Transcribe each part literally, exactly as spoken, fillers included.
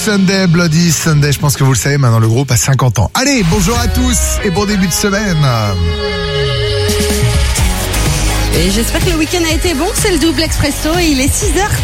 Sunday, Bloody Sunday. Je pense que vous le savez, maintenant le groupe a cinquante ans. Allez, bonjour à tous et bon début de semaine. Et j'espère que le week-end a été bon. C'est le double expresso et il est six heures.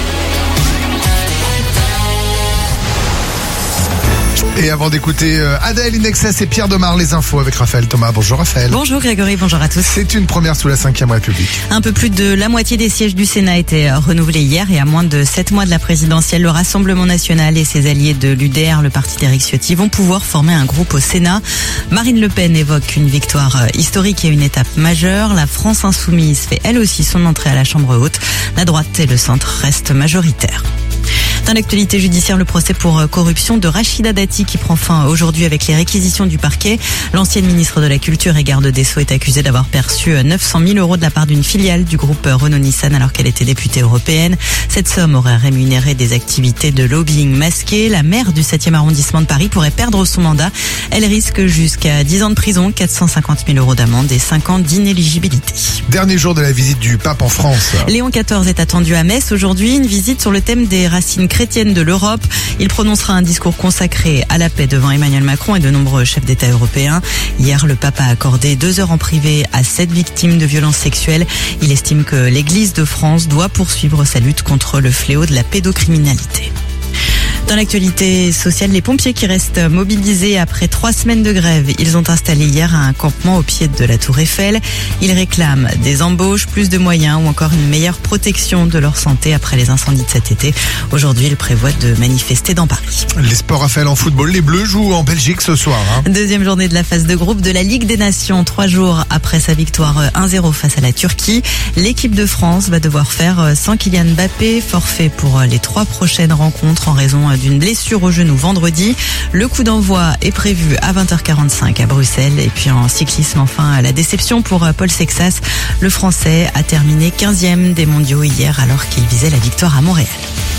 Et avant d'écouter Adèle, In Excess et Pierre Demar, les infos avec Raphaël Thomas. Bonjour Raphaël. Bonjour Grégory, bonjour à tous. C'est une première sous la cinquième République. Un peu plus de la moitié des sièges du Sénat étaient renouvelés hier et à moins de sept mois de la présidentielle, le Rassemblement National et ses alliés de l'U D R, le parti d'Éric Ciotti, vont pouvoir former un groupe au Sénat. Marine Le Pen évoque une victoire historique et une étape majeure. La France Insoumise fait elle aussi son entrée à la Chambre haute. La droite et le centre restent majoritaires. Dans l'actualité judiciaire, le procès pour corruption de Rachida Dati qui prend fin aujourd'hui avec les réquisitions du parquet. L'ancienne ministre de la Culture et garde des Sceaux est accusée d'avoir perçu neuf cent mille euros de la part d'une filiale du groupe Renault-Nissan alors qu'elle était députée européenne. Cette somme aurait rémunéré des activités de lobbying masquées. La maire du septième arrondissement de Paris pourrait perdre son mandat. Elle risque jusqu'à dix ans de prison, quatre cent cinquante mille euros d'amende et cinq ans d'inéligibilité. Dernier jour de la visite du pape en France. Léon quatorze est attendu à Metz aujourd'hui. Une visite sur le thème des racines chrétienne de l'Europe. Il prononcera un discours consacré à la paix devant Emmanuel Macron et de nombreux chefs d'État européens. Hier, le pape a accordé deux heures en privé à sept victimes de violences sexuelles. Il estime que l'Église de France doit poursuivre sa lutte contre le fléau de la pédocriminalité. Dans l'actualité sociale, les pompiers qui restent mobilisés après trois semaines de grève. Ils ont installé hier un campement au pied de la Tour Eiffel. Ils réclament des embauches, plus de moyens ou encore une meilleure protection de leur santé après les incendies de cet été. Aujourd'hui, ils prévoient de manifester dans Paris. Les sports Raphaël en football, les Bleus jouent en Belgique ce soir. Hein. Deuxième journée de la phase de groupe de la Ligue des Nations. Trois jours après sa victoire un zéro face à la Turquie, l'équipe de France va devoir faire sans Kylian Mbappé, forfait pour les trois prochaines rencontres en raison d'une blessure au genou vendredi. Le coup d'envoi est prévu à vingt heures quarante-cinq à Bruxelles. Et puis en cyclisme, enfin, la déception pour Paul Sexas. Le Français a terminé quinzième des mondiaux hier alors qu'il visait la victoire à Montréal.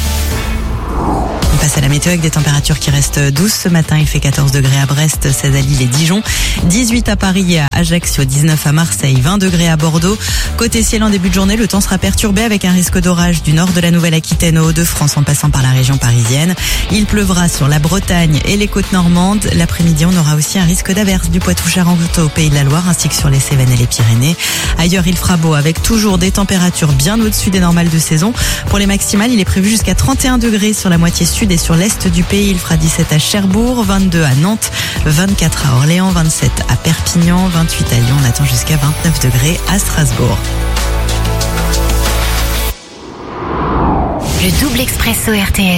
On passe à la météo avec des températures qui restent douces. Ce matin, il fait quatorze degrés à Brest, seize à Lille et Dijon, dix-huit à Paris et à Ajaccio, dix-neuf à Marseille, vingt degrés à Bordeaux. Côté ciel en début de journée, le temps sera perturbé avec un risque d'orage du nord de la Nouvelle-Aquitaine aux Hauts-de-France en passant par la région parisienne. Il pleuvra sur la Bretagne et les côtes normandes. L'après-midi, on aura aussi un risque d'averse du Poitou-Charentes au Pays de la Loire ainsi que sur les Cévennes et les Pyrénées. Ailleurs, il fera beau avec toujours des températures bien au-dessus des normales de saison. Pour les maximales, il est prévu jusqu'à trente et un degrés sur la moitié sud et sur l'est du pays. Il fera dix-sept à Cherbourg, vingt-deux à Nantes, vingt-quatre à Orléans, vingt-sept à Perpignan, vingt-huit à Lyon. On attend jusqu'à vingt-neuf degrés à Strasbourg. Le double expresso R T L.